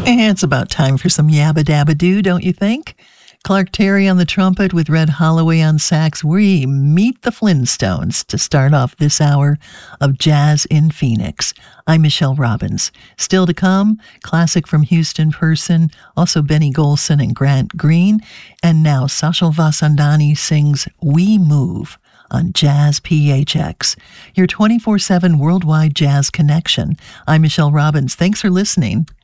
It's about time for some yabba dabba doo, don't you think? Clark Terry on the trumpet with Red Holloway on sax. We meet the Flintstones to start off this hour of Jazz in Phoenix. I'm Michelle Robbins. Still to come, classic from Houston Person, also Benny Golson and Grant Green. And now Sachal Vasandani sings We Move on Jazz PHX, your 24/7 worldwide jazz connection. I'm Michelle Robbins. Thanks for listening.